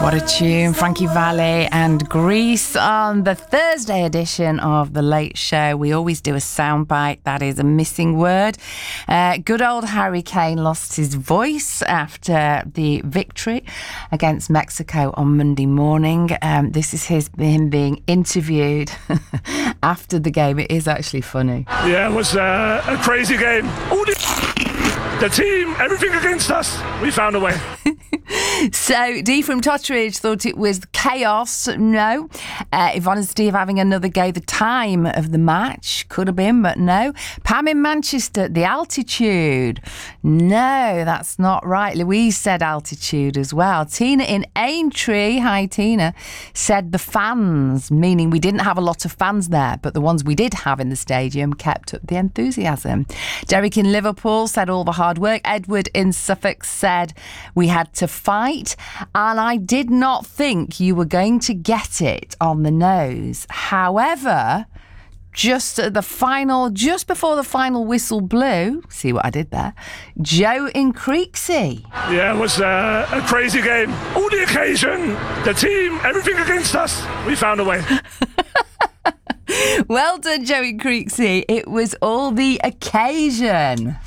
What a tune, Frankie Valli and Grease on the Thursday edition of The Late Show. We always do a soundbite, that is a missing word. Good old Harry Kane lost his voice after the victory against Mexico on Monday morning. This is him being interviewed after the game. It is actually funny. Yeah, it was a crazy game. All the team, everything against us. We found a way. So, Dee from Totteridge thought it was chaos. No. Yvonne and Steve having another go. The time of the match could have been, but no. Pam in Manchester, the altitude. No, that's not right. Louise said altitude as well. Tina in Aintree, hi Tina, said the fans, meaning we didn't have a lot of fans there, but the ones we did have in the stadium kept up the enthusiasm. Derek in Liverpool said all the hard work. Edward in Suffolk said we had to fight, and I did not think you were going to get it on the nose. However, just before the final whistle blew, see what I did there, Joe in Creeksea. Yeah, it was a crazy game. All the occasion, the team, everything against us. We found a way. Well done, Joe in Creeksea. It was all the occasion.